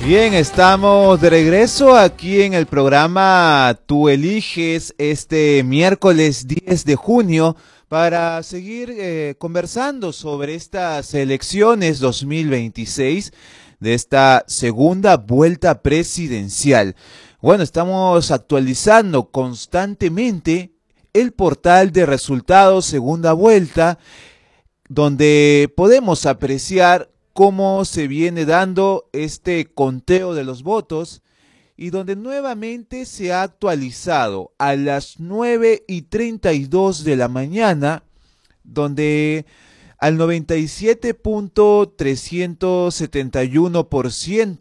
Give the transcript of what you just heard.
Bien, estamos de regreso aquí en el programa Tú Eliges este miércoles 10 de junio para seguir conversando sobre estas elecciones 2026 de esta segunda vuelta presidencial. Bueno, estamos actualizando constantemente el portal de resultados segunda vuelta, donde podemos apreciar cómo se viene dando este conteo de los votos y donde nuevamente se ha actualizado a las 9:32 de la mañana, donde al 97.371%